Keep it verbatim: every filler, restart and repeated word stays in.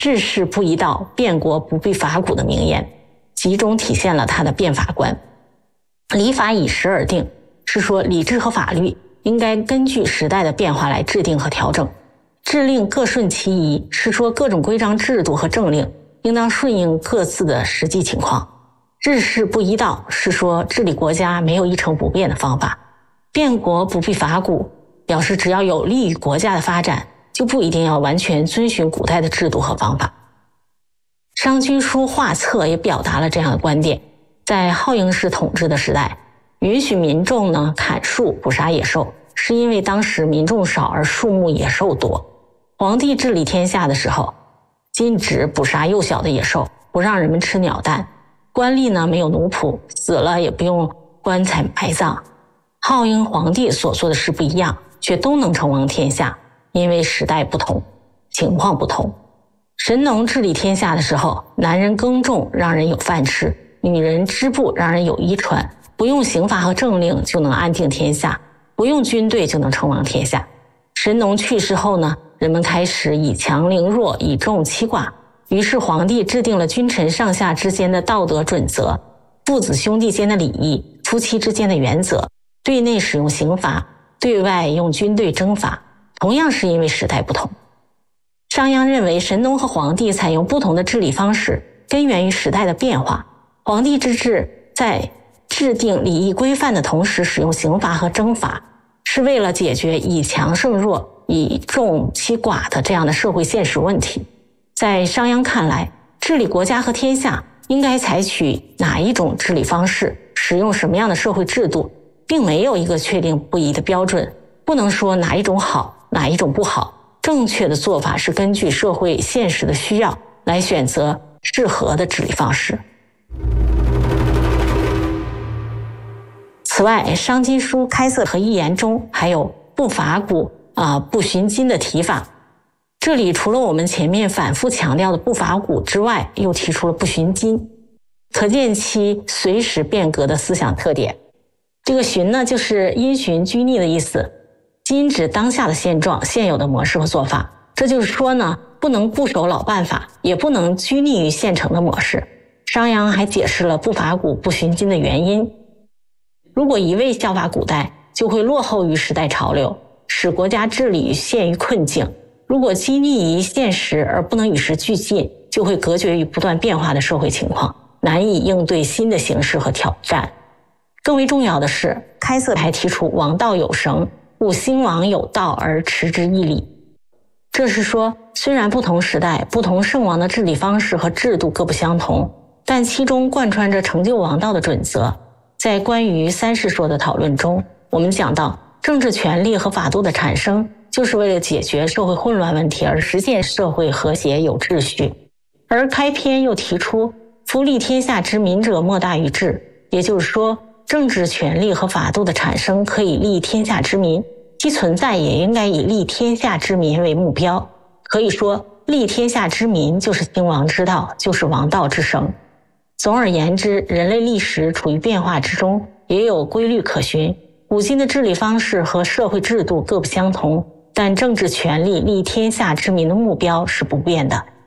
治世不一道，变国不必法古的名言，集中体现了他的变法观。礼法以时而定，是说礼制和法律应该根据时代的变化来制定和调整。制令各顺其宜，是说各种规章制度和政令应当顺应各自的实际情况。治世不一道，是说治理国家没有一成不变的方法。变国不必法古，表示只要有利于国家的发展，就不一定要完全遵循古代的制度和方法。商君书画册也表达了这样的观点。在好鹰式统治的时代，允许民众呢砍树捕杀野兽，是因为当时民众少而树木野兽多。皇帝治理天下的时候，禁止捕杀幼小的野兽，不让人们吃鸟蛋。官吏呢没有奴仆，死了也不用棺材埋葬。好鹰皇帝所做的事不一样，却都能称王天下，因为时代不同，情况不同。神农治理天下的时候，男人耕种让人有饭吃，女人织布让人有衣穿，不用刑罚和政令就能安定天下，不用军队就能称王天下。神农去世后呢，人们开始以强凌弱，以众欺寡，于是皇帝制定了君臣上下之间的道德准则，父子兄弟间的礼仪，夫妻之间的原则，对内使用刑罚，对外用军队征伐，同样是因为时代不同。商鞅认为神农和黄帝采用不同的治理方式，根源于时代的变化。黄帝之治在制定礼仪规范的同时使用刑罚和征伐，是为了解决以强胜弱、以众欺寡的这样的社会现实问题。在商鞅看来，治理国家和天下应该采取哪一种治理方式，使用什么样的社会制度，并没有一个确定不移的标准，不能说哪一种好，哪一种不好。正确的做法是根据社会现实的需要来选择适合的治理方式。此外，商经书开塞和一言中还有不法古啊、呃、不循今的提法。这里除了我们前面反复强调的不法古之外，又提出了不循今，可见其随时变革的思想特点。这个循呢，就是因循拘逆的意思。今指当下的现状、现有的模式和做法，这就是说呢，不能固守老办法，也不能拘泥于现成的模式。商鞅还解释了不法古不循今的原因。如果一味效法古代，就会落后于时代潮流，使国家治理陷于困境；如果拘泥于现实而不能与时俱进，就会隔绝于不断变化的社会情况，难以应对新的形势和挑战。更为重要的是，开塞还提出王道有绳，故兴亡有道而持之以礼。这是说，虽然不同时代、不同圣王的治理方式和制度各不相同，但其中贯穿着成就王道的准则。在关于三世说的讨论中，我们讲到，政治权力和法度的产生，就是为了解决社会混乱问题而实现社会和谐有秩序。而开篇又提出，夫立天下之民者，莫大于治，也就是说，政治权力和法度的产生可以利天下之民，其存在也应该以利天下之民为目标。可以说，利天下之民就是兴亡之道，就是王道之绳。总而言之，人类历史处于变化之中，也有规律可循。古今的治理方式和社会制度各不相同，但政治权力利天下之民的目标是不变的。